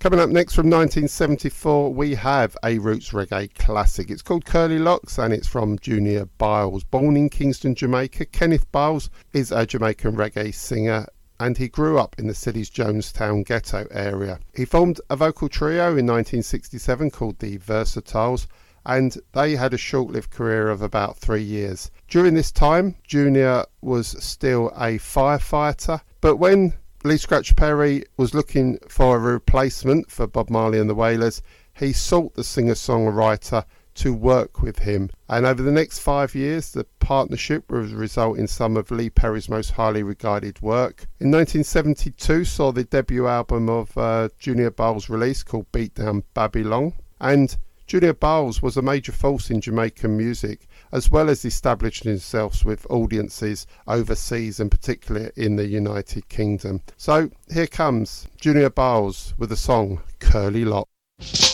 Coming up next from 1974, we have a roots reggae classic. It's called Curly Locks and it's from Junior Byles. Born in Kingston, Jamaica, Kenneth Byles is a Jamaican reggae singer and he grew up in the city's Jonestown ghetto area. He formed a vocal trio in 1967 called the Versatiles, and they had a short-lived career of about 3 years. During this time, Junior was still a firefighter, but when Lee Scratch Perry was looking for a replacement for Bob Marley and the Wailers, he sought the singer-songwriter to work with him, and over the next 5 years the partnership would result in some of Lee Perry's most highly regarded work. In 1972 saw the debut album of Junior Byles released called Beat Down Babylon, and Junior Byles was a major force in Jamaican music, as well as establishing himself with audiences overseas and particularly in the United Kingdom. So here comes Junior Byles with the song Curly Locks.